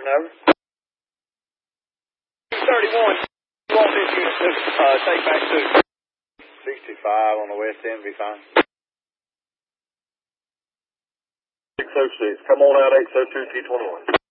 Over. 231. You want this unit to take back to 65 on the west end, be fine. 606. Come on out, 802 T21.